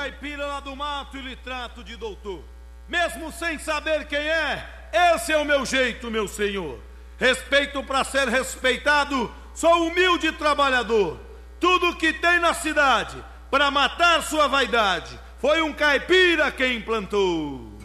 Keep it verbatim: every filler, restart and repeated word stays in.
caipira lá do mato e lhe trato de doutor. Mesmo sem saber quem é, esse é o meu jeito, meu senhor. Respeito para ser respeitado, sou humilde trabalhador. Tudo que tem na cidade, para matar sua vaidade, foi um caipira quem implantou.